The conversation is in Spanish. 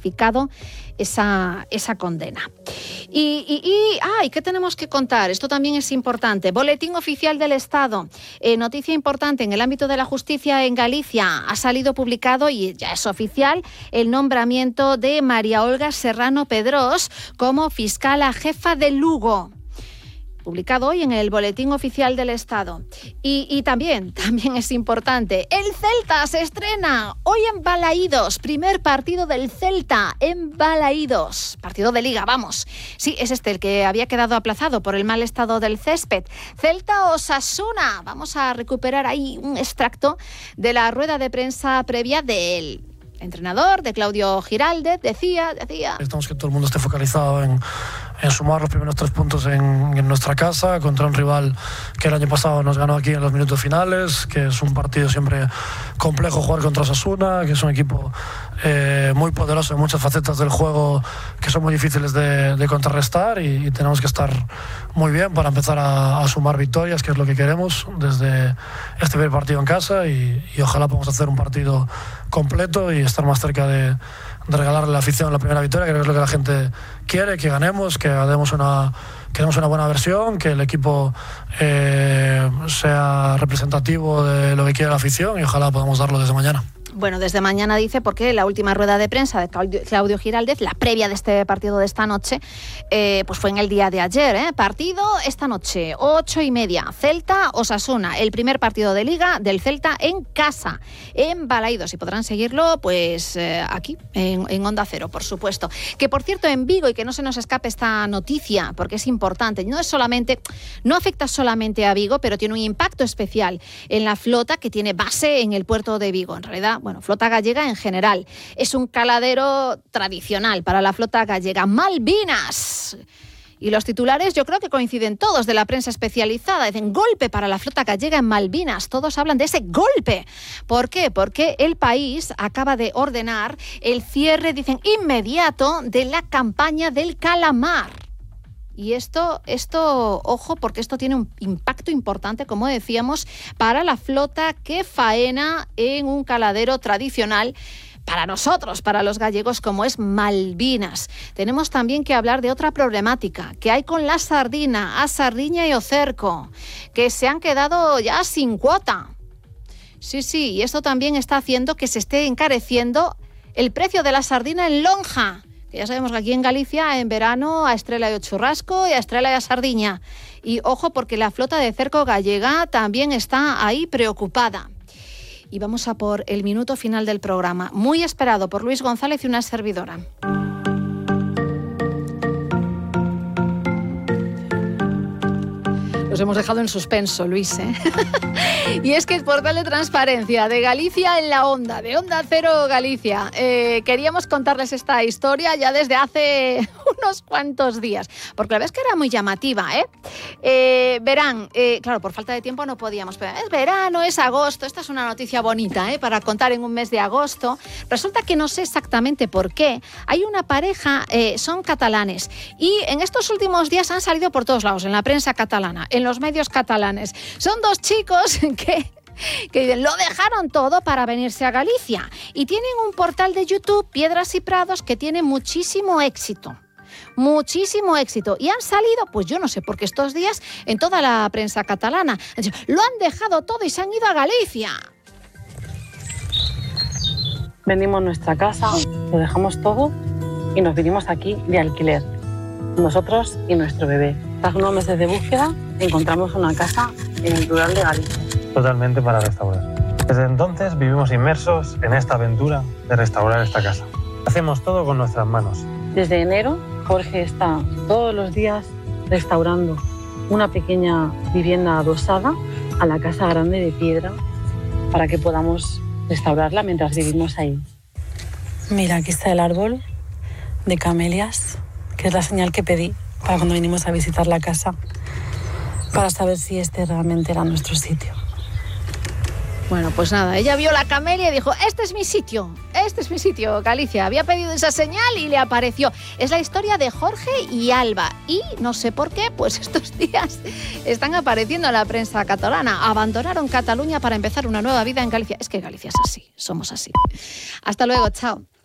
ratificado esa condena. ¿Y qué tenemos que contar? Esto también es importante. Boletín oficial del Estado. Noticia importante en el ámbito de la justicia en Galicia. Ha salido publicado y ya es oficial el nombramiento de María Olga Serrano Pedrós como fiscala jefa de Lugo. Publicado hoy en el Boletín Oficial del Estado. Y también es importante, el Celta se estrena hoy en Balaídos. Primer partido del Celta en Balaídos. Partido de Liga, vamos. Sí, es el que había quedado aplazado por el mal estado del césped. Celta-Osasuna. Vamos a recuperar ahí un extracto de la rueda de prensa previa del entrenador, de Claudio Giraldez. Decía... Necesitamos que todo el mundo esté focalizado en sumar los primeros 3 puntos en nuestra casa contra un rival que el año pasado nos ganó aquí en los minutos finales, que es un partido siempre complejo jugar contra Osasuna, que es un equipo muy poderoso en muchas facetas del juego que son muy difíciles de contrarrestar y tenemos que estar muy bien para empezar a sumar victorias, que es lo que queremos desde este primer partido en casa y ojalá podamos hacer un partido completo y estar más cerca de regalarle a la afición la primera victoria, que creo que es lo que la gente quiere, que ganemos, que queremos una buena versión, que el equipo sea representativo de lo que quiere la afición y ojalá podamos darlo desde mañana. Bueno, desde mañana dice, porque la última rueda de prensa de Claudio Giraldez, la previa de este partido de esta noche, pues fue en el día de ayer. Partido esta noche, 8:30, Celta-Osasuna, el primer partido de Liga del Celta en casa, en Balaídos, y podrán seguirlo pues aquí, en Onda Cero, por supuesto. Que por cierto, en Vigo, y que no se nos escape esta noticia, porque es importante, no afecta solamente a Vigo, pero tiene un impacto especial en la flota que tiene base en el puerto de Vigo. En realidad, flota gallega en general. Es un caladero tradicional para la flota gallega. Malvinas. Y los titulares yo creo que coinciden todos de la prensa especializada. Dicen golpe para la flota gallega en Malvinas. Todos hablan de ese golpe. ¿Por qué? Porque el país acaba de ordenar el cierre, dicen, inmediato de la campaña del calamar. Y esto, ojo, porque esto tiene un impacto importante, como decíamos, para la flota que faena en un caladero tradicional para nosotros, para los gallegos, como es Malvinas. Tenemos también que hablar de otra problemática que hay con la sardina, a Sardiña y Ocerco, que se han quedado ya sin cuota. Sí, y esto también está haciendo que se esté encareciendo el precio de la sardina en lonja. Que ya sabemos que aquí en Galicia, en verano, a estrela y a churrasco y a estrela y a sardiña. Y ojo, porque la flota de cerco gallega también está ahí preocupada. Y vamos a por el minuto final del programa, muy esperado por Luis González y una servidora. Los hemos dejado en suspenso, Luis, Y es que el portal de transparencia de Galicia en la Onda, de Onda Cero Galicia. Queríamos contarles esta historia ya desde hace unos cuantos días, porque la verdad es que era muy llamativa, Verán, claro, por falta de tiempo no podíamos, pero es verano, es agosto, esta es una noticia bonita, para contar en un mes de agosto. Resulta que no sé exactamente por qué. Hay una pareja, son catalanes, y en estos últimos días han salido por todos lados, en la prensa catalana, en los medios catalanes. Son 2 chicos que lo dejaron todo para venirse a Galicia y tienen un portal de YouTube, Piedras y Prados, que tiene muchísimo éxito y han salido, pues yo no sé, porque estos días en toda la prensa catalana lo han dejado todo y se han ido a Galicia. Vendimos nuestra casa, lo dejamos todo y nos vinimos aquí de alquiler, nosotros y nuestro bebé. Tras unos meses de búsqueda encontramos una casa en el rural de Galicia. Totalmente para restaurar. Desde entonces vivimos inmersos en esta aventura de restaurar esta casa. Hacemos todo con nuestras manos. Desde enero, Jorge está todos los días restaurando una pequeña vivienda adosada a la casa grande de piedra para que podamos restaurarla mientras vivimos ahí. Mira, aquí está el árbol de camelias, que es la señal que pedí para cuando vinimos a visitar la casa, para saber si este realmente era nuestro sitio. Bueno, pues nada, ella vio la camelia y dijo, este es mi sitio, Galicia. Había pedido esa señal y le apareció. Es la historia de Jorge y Alba. Y no sé por qué, pues estos días están apareciendo en la prensa catalana. Abandonaron Cataluña para empezar una nueva vida en Galicia. Es que Galicia es así, somos así. Hasta luego, chao.